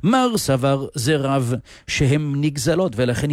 מר סבר זה רב שהם נגזלות, ולכן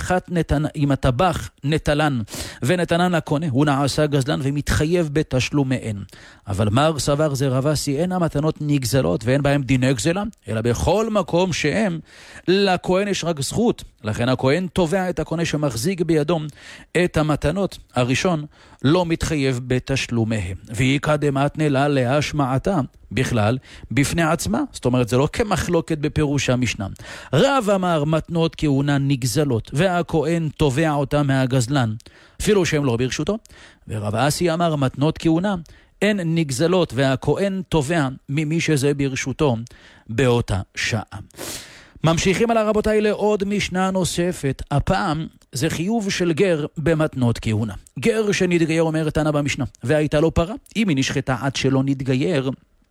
אם הטבח נטלן ונתנן לקונה, הוא נעשה גזלן ומתחייב בתשלומיהן. אבל מר סבר זה רב אסי, אין המתנות נגזלות ואין בהם דיני גזלה, אלא בכל מקום שהם לכהן יש רק זכות. לכן הכהן תובע את הקונה שמחזיק בידו את המתנות. הראשון לא מתחייב בתשלומיהם. והיא קדמתנה לה להשמעתה בכלל בפני עצמה. זאת אומרת, זה לא כמחלוקת בפירוש המשנה. רב אמר מתנות כהונה נגזלות והכהן תובע אותה מהגזלן אפילו שהם לא ברשותו. ורב אסי אמר מתנות כהונה אין נגזלות והכהן תובע ממי שזה ברשותו באותה שעה. ממשיכים על הרבותיי לעוד משנה נוספת. הפעם זה חיוב של גר במתנות כהונה. גר שנתגייר, אומר תנא במשנה, והייתה לו פרה, אם היא נשחטה עד שלא נתגייר,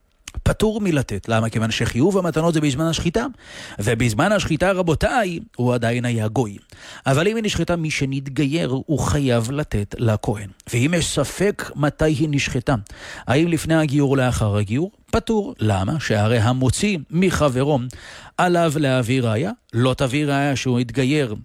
פטור מלתת. למה? כיוון שחיוב המתנות זה בזמן השחיטה, ובזמן השחיטה רבותיי הוא עדיין היה גוי. אבל אם היא נשחטה מי שנתגייר הוא חייב לתת לכהן. ואם יש ספק מתי היא נשחטה, האם לפני הגיור או לאחר הגיור, פטור. למה? שהרי המוציא מחברו עליו להביא ראיה, לא תביא ראיה שהוא התגייר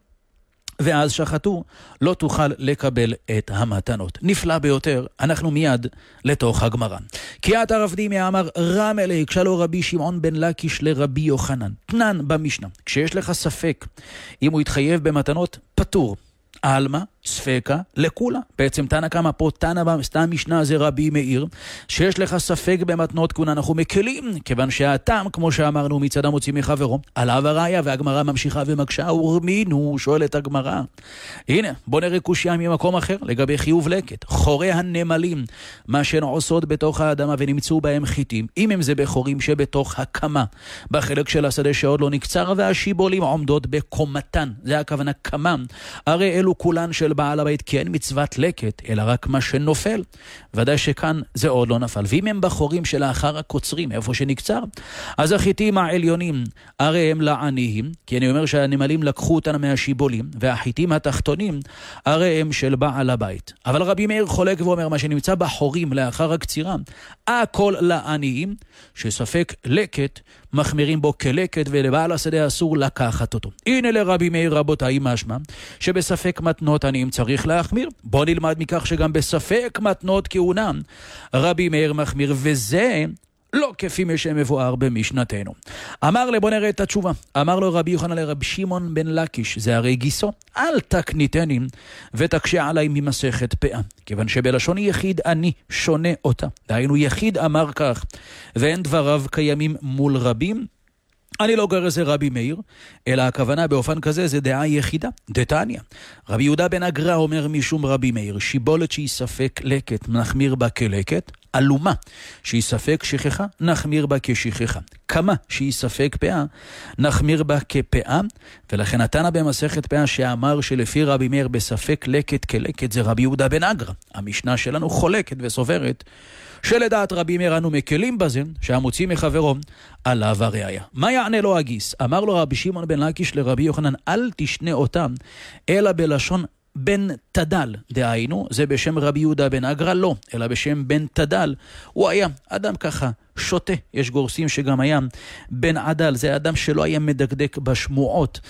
ואז שחטו, לא תוכל לקבל את המתנות. נפלא ביותר, אנחנו מיד לתוך הגמרא. כי הרב דימי אמר רם אלי, כשלו רבי שמעון בן לקיש לרבי יוחנן. תנן במשנה, כשיש לך ספק אם הוא יתחייב במתנות, פטור. אלמה, ספקה, לכולה. בעצם תנא קמא פה, תנא במשנה זה רבי מאיר, שיש לך ספק במתנות כהונה, אנחנו מקלים, כיוון שהטעם, כמו שאמרנו, מצד המוציא מחברו, עליו הראיה, והגמרא ממשיכה ומקשה, ורמינו, שואלת הגמרא. הנה, בוא נראה קושיה ממקום אחר, לגבי חיוב לקט. חורי הנמלים, מה שהן עושות בתוך האדמה ונמצאו בהם חיטים, אם הם זה בחורים שבתוך הקמה, בחלק של השדה שעוד לא נקצר, והשיבולים עומדות בקומתן, זה הכוונה קמה, הרי אלו כולן של בעל הבית, כי אין מצוות לקט, אלא רק מה שנופל. ודאי שכאן זה עוד לא נפל. ואם הם בחורים שלאחר הקוצרים, איפה שנקצר, אז החיטים העליונים, הרי הם לעניים, כי אני אומר שהנמלים לקחו אותנו מהשיבולים, והחיטים התחתונים, הרי הם של בעל הבית. אבל רבי מאיר חולק ואומר, מה שנמצא בחורים לאחר הקצירה, הכל לעניים, שספק לקט, מחמירים בו כלקט, ולבעל השדה אסור לקחת אותו. הנה לרבי מאיר רבותיי משמע, שבספק מתנות עניים צריך להחמיר. בוא נלמד מכך שגם בספק מתנות כהונה, רבי מאיר מחמיר, וזה לא כפי מה שמבואר במשנתנו. אמר לו, בוא נראה את התשובה. אמר לו רבי יוחנן לרבי שמעון בן לקיש, זה הרי גיסו, אל תקניתני ותקשה עליי ממסכת פאה, כיוון שבלשון יחיד אני שונה אותה. דהיינו יחיד אמר כך, ואין דבריו קיימים מול רבים, אני לא גר איזה רבי מאיר, אלא הכוונה באופן כזה זה דעה יחידה, דתניא. רבי יהודה בן אגרא אומר משום רבי מאיר, שיבולת שהיא ספק לקט, נחמיר בה כלקט, אלומה שהיא ספק שכחה, נחמיר בה כשכחה. כמה שהיא ספק פאה, נחמיר בה כפאה, ולכן התנא במסכת פאה שאמר שלפי רבי מאיר בספק לקט כלקט זה רבי יהודה בן אגרא. המשנה שלנו חולקת וסוברת שלדעת רבי מאיר אנו מקלים בזה שהמוציא מחברו עליו הראיה. מה יענה לו הגיס? אמר לו רבי שמעון בן לקיש לרבי יוחנן, אל תשנה אותם אלא בלשון בן תדל. דהיינו, זה בשם רבי יהודה בן אגרא לא, אלא בשם בן תדל. הוא היה אדם ככה שוטה, יש גורסים שגם היה בן עדל, זה אדם שלא היה מדקדק בשמועות.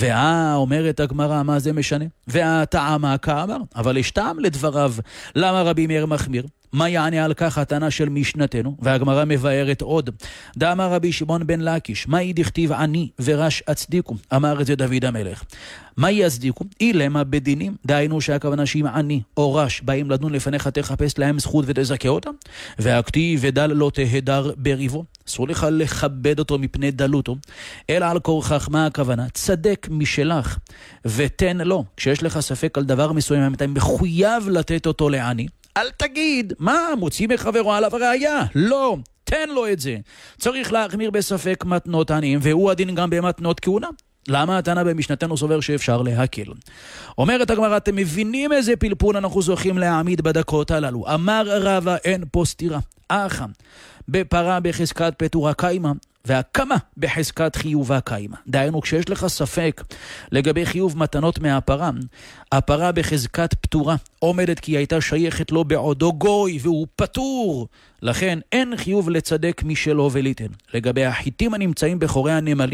אומרת הגמרא, מה זה משנה? והטעמה כאמר, אבל יש טעם לדבריו. למה רבי מאיר מחמיר? מה יענה על כך הטענה של משנתנו? והגמרא מבארת עוד. דאמר רבי שמעון בן לקיש, מה דכתיב עני ורש הצדיקו? אמר את זה דוד המלך. מה יצדיקו? אילמה בדינים, דהיינו שהכוונה שאם עני או רש באים לדון לפניך תחפש להם זכות ותזכה אותם, והכתיב ודל לא תהדר בריבו, אסור לך לכבד אותו מפני דלותו, אלא על כורכך. מה הכוונה? צדק משלך ותן לו. כשיש לך ספק על דבר מסוים, אתה מחויב לתת אותו לעני, אל תגיד, מה, מוציא מחברו עליו ראיה? לא, תן לו את זה. צריך להחמיר בספק מתנות עניים, והוא הדין גם במתנות כהונה. למה התנא במשנתנו סובר שאפשר להקל? אומרת הגמרא, אתם מבינים איזה פלפול אנחנו זוכים להעמיד בדקות הללו. אמר רבא, אין פה סתירה. אחא, בפרה בחזקת פטורה קיימה, והקמה בחזקת חיובה קיימה. דהיינו, כשיש לך ספק לגבי חיוב מתנות מהפרה, הפרה בחזקת פטורה עומדת כי היא הייתה שייכת לו בעודו גוי והוא פטור. לכן אין חיוב לצדק משלו וליתן. לגבי החיטים הנמצאים בחורי הנמלים,